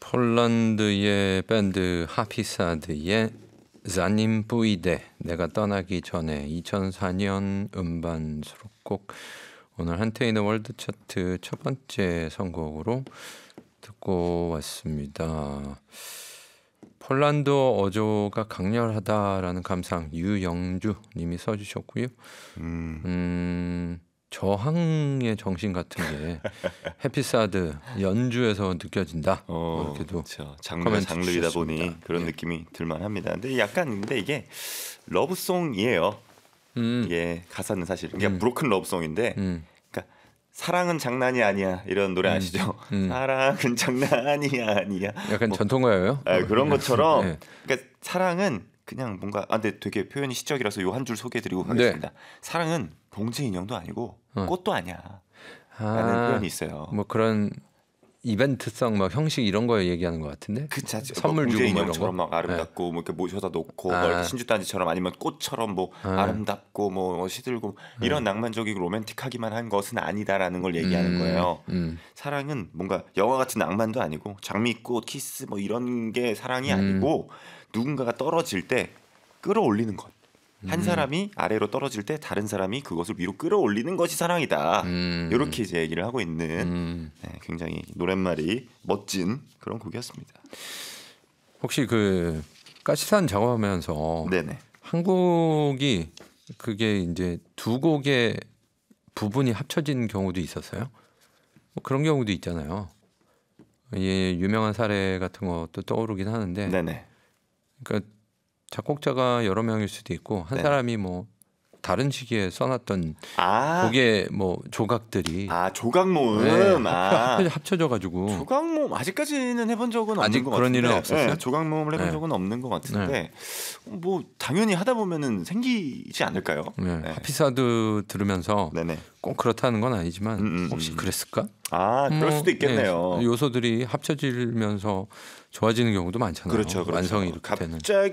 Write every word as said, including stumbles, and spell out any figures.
폴란드의 밴드 하피사드의 자님 부이데 내가 떠나기 전에 이천사 년 음반 수록곡 오늘 한테인의 월드 차트 첫 번째 선곡으로 듣고 왔습니다. 폴란드어 어조가 강렬하다라는 감상 유영주 님이 써주셨고요. 음, 음 저항의 정신 같은 게 해피사드 연주에서 느껴진다. 어, 이렇게도 그렇죠. 장르가 장르이다 보니 그런 네. 느낌이 들만합니다. 근데 약간 근데 이게 러브송이에요. 음. 이게 가사는 사실 그냥 음. 브로큰 러브송인데, 음. 그러니까 사랑은 장난이 아니야 이런 노래 아시죠? 음. 음. 사랑은 장난이 아니야. 약간 뭐, 전통가요요? 아, 그런 것처럼. 네. 그러니까 사랑은 그냥 뭔가 아 근데 되게 표현이 시적이라서 요 한 줄 소개해드리고 가겠습니다. 네. 사랑은 봉제 인형도 아니고 어. 꽃도 아니야 라는 아, 표현이 있어요. 뭐 그런 이벤트성 막 형식 이런 거에 얘기하는 것 같은데. 그쵸. 선물 뭐 주고 뭐 인형처럼 막 아름답고 네. 뭐 이렇게 모셔다 놓고 아. 뭐 신주단지처럼 아니면 꽃처럼 뭐 아. 아름답고 뭐 시들고 네. 이런 낭만적이고 로맨틱하기만 한 것은 아니다라는 걸 얘기하는 음. 거예요. 음. 사랑은 뭔가 영화 같은 낭만도 아니고 장미꽃 키스 뭐 이런 게 사랑이 음. 아니고 누군가가 떨어질 때 끌어올리는 것. 한 사람이 아래로 떨어질 때 다른 사람이 그것을 위로 끌어올리는 것이 사랑이다. 음. 이렇게 이제 얘기를 하고 있는 음. 네, 굉장히 노랫말이 멋진 그런 곡이었습니다. 혹시 그 가시산 작업하면서 네네. 한 곡이 그게 이제 두 곡의 부분이 합쳐진 경우도 있었어요? 뭐 그런 경우도 있잖아요. 예, 유명한 사례 같은 것도 떠오르긴 하는데. 네네. 그러니까 작곡자가 여러 명일 수도 있고 한 네. 사람이 뭐 다른 시기에 써놨던 아. 곡의 뭐 조각들이 아 조각 모음 네, 아. 합쳐, 합쳐져가지고 조각 모음 아직까지는 해본 적은 아직 없는 것 그런 같은데 일은 없었어요. 네, 조각 모음을 해본 네. 적은 없는 것 같은데 네. 뭐 당연히 하다 보면은 생기지 않을까요? 네. 네. 하피사드 들으면서 네네. 꼭 그렇다는 건 아니지만 음, 음, 혹시 그랬을까? 아 그럴 뭐, 수도 있겠네요. 네, 요소들이 합쳐지면서 좋아지는 경우도 많잖아요. 그렇죠, 그렇죠. 완성이 이렇게 되는. 갑자기